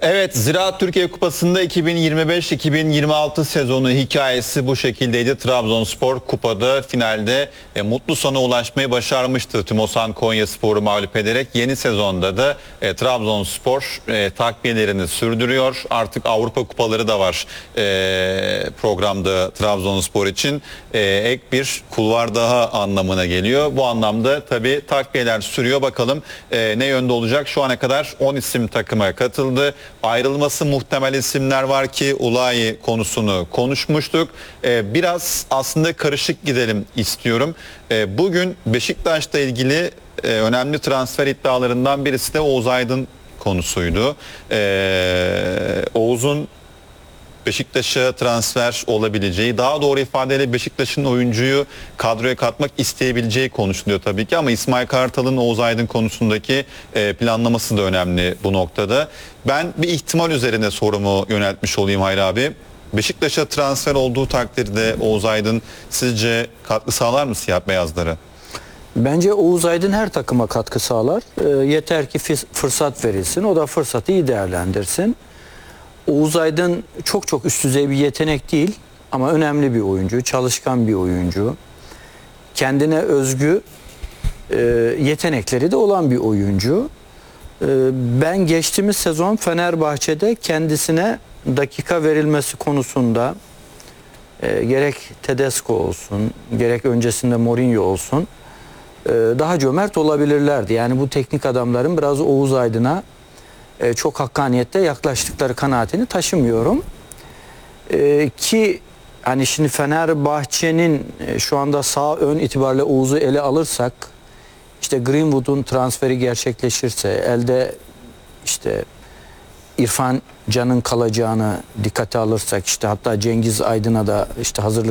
Evet, Ziraat Türkiye Kupası'nda 2025-2026 sezonu hikayesi bu şekildeydi. Trabzonspor kupada finalde mutlu sona ulaşmayı başarmıştı. Tümosan Konyaspor'u mağlup ederek yeni sezonda da Trabzonspor takviyelerini sürdürüyor. Artık Avrupa kupaları da var programda Trabzonspor için. Ek bir kulvar daha anlamına geliyor. Bu anlamda tabii takviyeler sürüyor. Bakalım ne yönde olacak? Şu ana kadar 10 isim takıma katıldı. Ayrılması muhtemel isimler var ki Ulayi konusunu konuşmuştuk. Biraz aslında karışık gidelim istiyorum. Bugün Beşiktaş'la ilgili önemli transfer iddialarından birisi de Oğuz Aydın konusuydu. Oğuz'un Beşiktaş'a transfer olabileceği, daha doğru ifadeyle Beşiktaş'ın oyuncuyu kadroya katmak isteyebileceği konuşuluyor tabii ki, ama İsmail Kartal'ın Oğuz Aydın konusundaki planlaması da önemli bu noktada. Ben bir ihtimal üzerine sorumu yöneltmiş olayım Hayri abi. Beşiktaş'a transfer olduğu takdirde Oğuz Aydın sizce katkı sağlar mı siyah beyazlara? Bence Oğuz Aydın her takıma katkı sağlar. Yeter ki fırsat verilsin. O da fırsatı iyi değerlendirsin. Oğuz Aydın çok üst düzey bir yetenek değil ama önemli bir oyuncu, çalışkan bir oyuncu. Kendine özgü yetenekleri de olan bir oyuncu. Ben geçtiğimiz sezon Fenerbahçe'de kendisine dakika verilmesi konusunda gerek Tedesco olsun, gerek öncesinde Mourinho olsun daha cömert olabilirlerdi. Yani bu teknik adamların biraz Oğuz Aydın'a çok hakkaniyette yaklaştıkları kanaatini taşımıyorum. Ki hani şimdi Fenerbahçe'nin şu anda sağ ön itibariyle Oğuz'u ele alırsak, işte Greenwood'un transferi gerçekleşirse, elde işte İrfan Can'ın kalacağını dikkate alırsak, işte hatta Cengiz Aydın'a da işte hazırlık